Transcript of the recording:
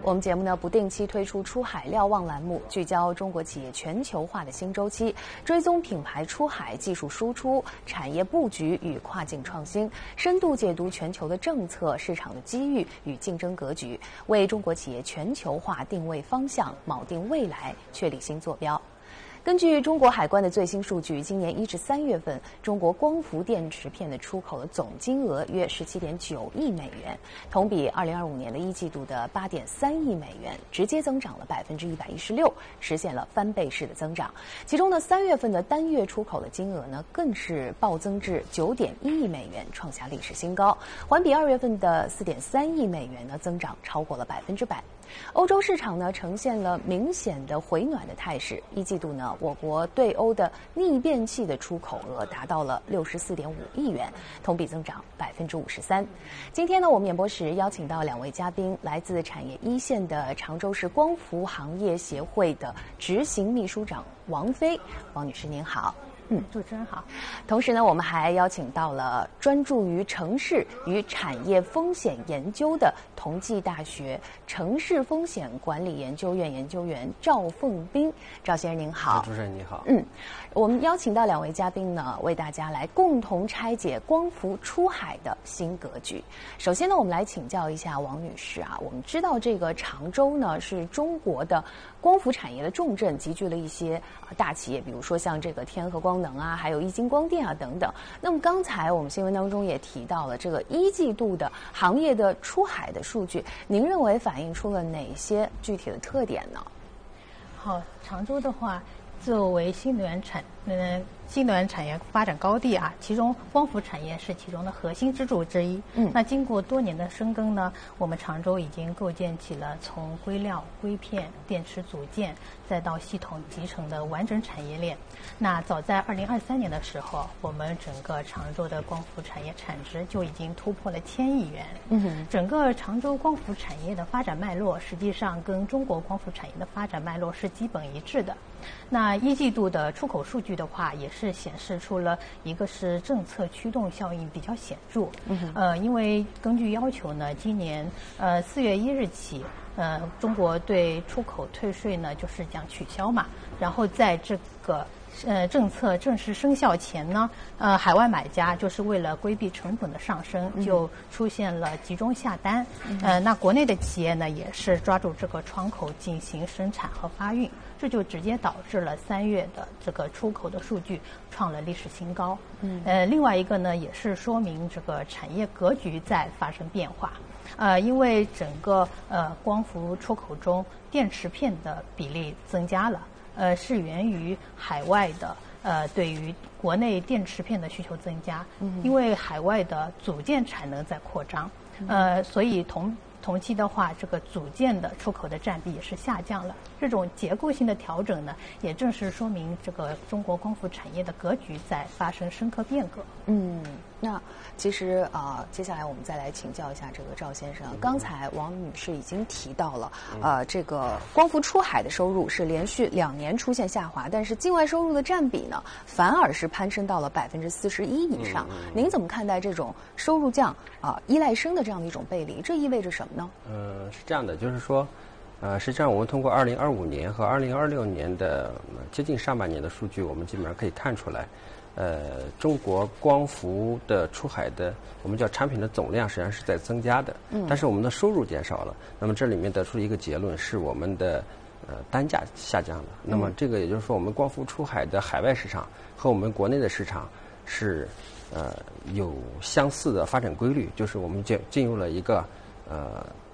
我们节目呢不定期推出出海瞭望栏目，聚焦中国企业全球化的新周期，追踪品牌出海、技术输出、产业布局与跨境创新，深度解读全球的政策、市场的机遇与竞争格局，为中国企业全球化定位方向、锚定未来、确立新坐标。根据中国海关的最新数据，今年1至3月份，中国光伏电池片的出口的总金额约17.9亿美元，同比2025年的一季度的8.3亿美元，直接增长了116%，实现了翻倍式的增长。其中呢，3月份的单月出口的金额呢，更是暴增至9.1亿美元，创下历史新高，环比2月份的4.3亿美元呢，增长超过了100%。欧洲市场呢呈现了明显的回暖的态势，一季度呢，我国对欧的逆变器的出口额达到了64.5亿元，同比增长53%。今天呢，我们演播室邀请到2位嘉宾，来自产业一线的常州市光伏行业协会的执行秘书长王飞，王女士您好。 主持人好。 同时呢，我们还邀请到了专注于城市与产业风险研究的同济大学城市风险管理研究院研究员赵凤斌。赵先生您好。 主持人你好。 我们邀请到2位嘉宾呢，为大家来共同拆解光伏出海的新格局。首先呢，我们来请教一下王女士啊，我们知道这个常州呢是中国的光伏产业的重镇，集聚了一些大企业，比如说像这个天合光能啊，还有一金光电啊等等。那么刚才我们新闻当中也提到了这个一季度的行业的出海的数据，您认为反映出了哪些具体的特点呢？ 好，常州的话，作为新能源产业发展高地啊，其中光伏产业是其中的核心支柱之一。那经过多年的深耕呢，我们常州已经构建起了从硅料、硅片、电池组件，再到系统集成的完整产业链。那早在2023年的时候，我们整个常州的光伏产业产值就已经突破了1000亿元。整个常州光伏产业的发展脉络，实际上跟中国光伏产业的发展脉络是基本一致的。那一季度的出口数据的话，也是显示出了一个是政策驱动效应比较显著。因为根据要求呢，今年4月1日起，中国对出口退税呢就是将取消嘛，然后在这个政策正式生效前呢，海外买家就是为了规避成本的上升，就出现了集中下单。那国内的企业呢，也是抓住这个窗口进行生产和发运，这就直接导致了3月的这个出口的数据创了历史新高。另外一个呢，也是说明这个产业格局在发生变化。因为整个光伏出口中电池片的比例增加了。是源于海外的对于国内电池片的需求增加，因为海外的组件产能在扩张，所以同期的话，这个组件的出口的占比也是下降了。这种结构性的调整呢，也正是说明这个中国光伏产业的格局在发生深刻变革。 那其实接下来我们再来请教一下这个赵先生。刚才王女士已经提到了，这个光伏出海的收入是连续2年出现下滑，但是境外收入的占比呢，反而是攀升到了41%以上。您怎么看待这种收入降依赖升的这样的一种背离？这意味着什么呢？ 是这样的，就是说，实际上我们通过2025年和2026年的接近上半年的数据，我们基本上可以看出来。中国光伏的出海的我们叫产品的总量实际上是在增加的，但是我们的收入减少了。那么这里面得出一个结论是我们的单价下降了。那么这个也就是说，我们光伏出海的海外市场和我们国内的市场是有相似的发展规律，就是我们进入了一个